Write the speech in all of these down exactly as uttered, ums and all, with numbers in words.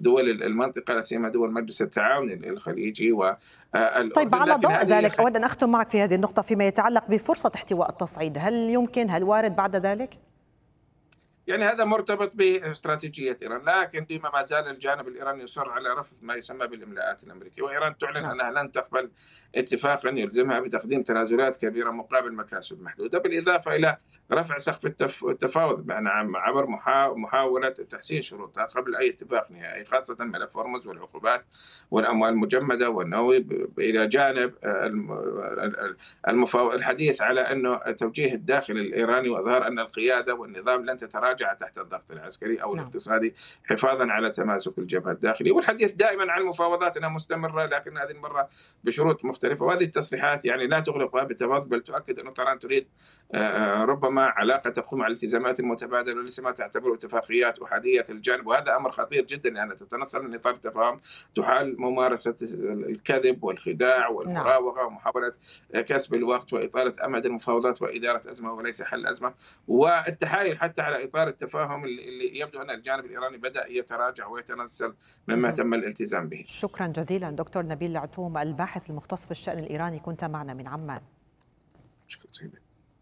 دول المنطقة، لا سيما دول مجلس التعاون الخليجي طيب، والأردن. على لكن ضوء هذه ذلك أود أن أختم معك في هذه النقطة فيما يتعلق بفرصة احتواء التصعيد. هل يمكن، هل وارد بعد ذلك؟ يعني هذا مرتبط باستراتيجية إيران، لكن ديما ما زال الجانب الإيراني يصر على رفض ما يسمى بالإملاءات الأمريكية، وإيران تعلن نعم. أنها لن تقبل اتفاقا يلزمها بتقديم تنازلات كبيرة مقابل مكاسب محدودة، بالإضافة إلى رفع سقف التف- التفاوض معنا عم- عبر محا- محاولة تحسين شروطها قبل أي اتفاق نهائي، خاصة ملف هرمز والعقوبات والأموال المجمدة والنووي، ب- ب- إلى جانب آه، الم- ال- المفاو- الحديث على أنه توجيه الداخل الإيراني وإظهار أن القيادة والنظام لن تتراجع تحت الضغط العسكري أو نعم. الاقتصادي، حفاظا على تماسك الجبهة الداخلية. والحديث دائما عن المفاوضات أنها مستمرة، لكن هذه المرة بشروط مختلفة. وهذه التصريحات يعني لا تغلق باب التفاوض، بل تؤكد أن طهران تريد آه، آه، ربما علاقة تقوم على الالتزامات المتبادلة وليس ما تعتبره اتفاقيات أحادية الجانب، وهذا أمر خطير جدا لأنها تتنصل من إطار التفاهم، تحال ممارسة الكذب والخداع نعم. والمراوغة ومحاولة كسب الوقت وإطالة أمد المفاوضات وإدارة أزمة وليس حل أزمة، والتحايل حتى على إطار التفاهم اللي يبدو أن الجانب الإيراني بدأ يتراجع ويتنزل مما مهم. تم الالتزام به. شكرا جزيلا دكتور نبيل العتوم، الباحث المختص في الشأن الإيراني، كنت معنا من عمان. شكرا سيدي.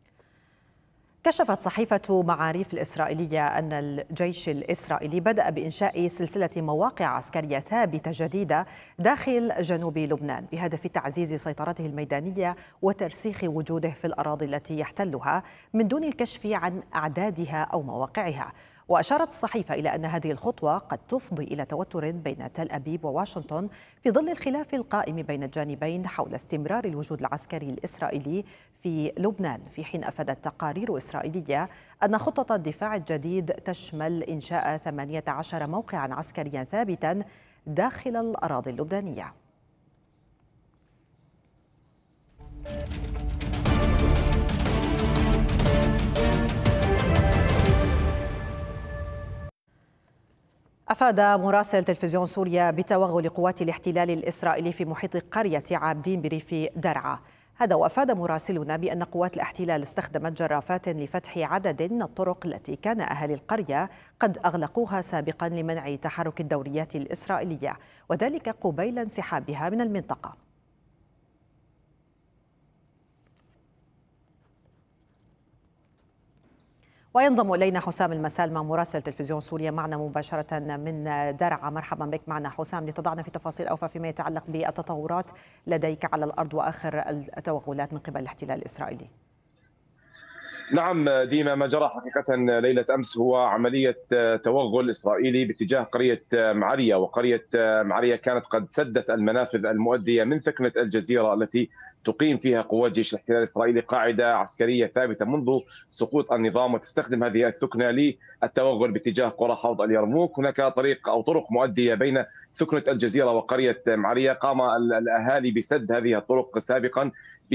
كشفت صحيفة معاريف الإسرائيلية أن الجيش الإسرائيلي بدأ بإنشاء سلسلة مواقع عسكرية ثابتة جديدة داخل جنوب لبنان بهدف تعزيز سيطرته الميدانية وترسيخ وجوده في الأراضي التي يحتلها من دون الكشف عن أعدادها أو مواقعها. وأشارت الصحيفة إلى أن هذه الخطوة قد تفضي إلى توتر بين تل أبيب وواشنطن في ظل الخلاف القائم بين الجانبين حول استمرار الوجود العسكري الإسرائيلي في لبنان، في حين أفادت تقارير إسرائيلية أن خطة الدفاع الجديد تشمل إنشاء ثمانية عشر موقعا عسكريا ثابتا داخل الأراضي اللبنانية. أفاد مراسل تلفزيون سوريا بتوغل قوات الاحتلال الإسرائيلي في محيط قرية عابدين بريف درعا. هذا وأفاد مراسلنا بأن قوات الاحتلال استخدمت جرافات لفتح عدد من الطرق التي كان أهالي القرية قد أغلقوها سابقا لمنع تحرك الدوريات الإسرائيلية، وذلك قبيل انسحابها من المنطقة. وينضم إلينا حسام المسالمة مراسل تلفزيون سوريا معنا مباشرة من درعا. مرحبا بك معنا حسام، لتضعنا في تفاصيل أوفى فيما يتعلق بالتطورات لديك على الأرض وآخر التوغلات من قبل الاحتلال الإسرائيلي. نعم ديما، ما جرى حقيقة ليلة أمس هو عملية توغل إسرائيلي باتجاه قرية معرية، وقرية معرية كانت قد سدت المنافذ المؤدية من ثكنة الجزيرة التي تقيم فيها قوات جيش الاحتلال الإسرائيلي قاعدة عسكرية ثابتة منذ سقوط النظام، وتستخدم هذه الثكنة للتوغل باتجاه قرى حوض اليرموك. هناك طريق أو طرق مؤدية بين ثكنة الجزيرة وقرية معرية، قام الأهالي بسد هذه الطرق سابقا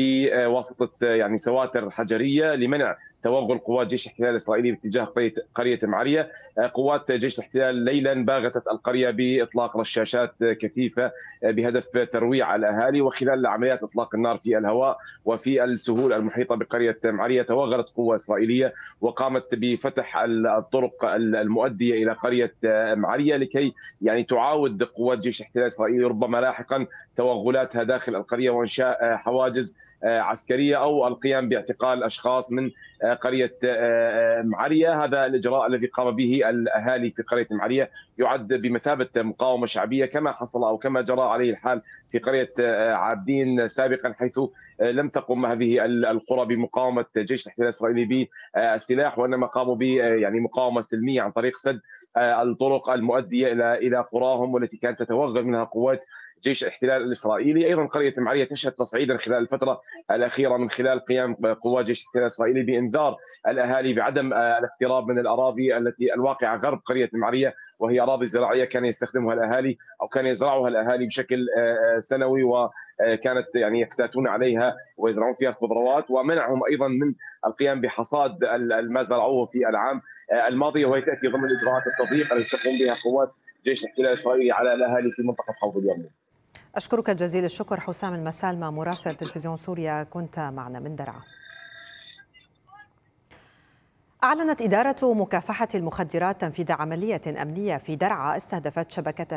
بواسطة يعني سواتر حجرية لمنع توغل قوات جيش الاحتلال الإسرائيلي باتجاه قرية معرية. قوات جيش الاحتلال ليلا باغتت القرية بإطلاق رشاشات كثيفة بهدف ترويع الأهالي، وخلال عمليات إطلاق النار في الهواء وفي السهول المحيطة بقرية معرية توغلت قوة إسرائيلية وقامت بفتح الطرق المؤدية إلى قرية معرية لكي يعني تعاود قوات جيش الاحتلال الإسرائيلي ربما لاحقا توغلاتها داخل القرية وإنشاء حواجز عسكرية أو القيام باعتقال أشخاص من قرية معرية. هذا الإجراء الذي قام به الأهالي في قرية معرية يعد بمثابة مقاومة شعبية، كما حصل أو كما جرى عليه الحال في قرية عابدين سابقا، حيث لم تقم هذه القرى بمقاومة جيش الاحتلال الإسرائيلي بالسلاح، وإنما قاموا ب يعني مقاومة سلمية عن طريق سد الطرق المؤدية إلى إلى قراهم والتي كانت تتوغل منها قوات جيش الاحتلال الإسرائيلي. أيضا قرية معرية تشهد تصعيدا خلال الفترة الأخيرة من خلال قيام قوات جيش الاحتلال الإسرائيلي بإنذار الأهالي بعدم الاقتراب من الأراضي التي الواقعة غرب قرية معرية، وهي أراضي زراعية كان يستخدمها الأهالي أو كان يزرعها الأهالي بشكل سنوي، وكانت يعني يقتاتون عليها ويزرعون فيها الخضروات، ومنعهم أيضا من القيام بحصاد ما زرعوه في العام الماضي، وهي تأتي ضمن الإجراءات التضييق التي تقوم بها قوات جيش الاحتلال الإسرائيلي على الأهالي في منطقة حوض اليرموك. أشكرك جزيل الشكر حسام المسالمة مراسل تلفزيون سوريا، كنت معنا من درعا. أعلنت إدارة مكافحة المخدرات تنفيذ عملية أمنية في درعا استهدفت شبكة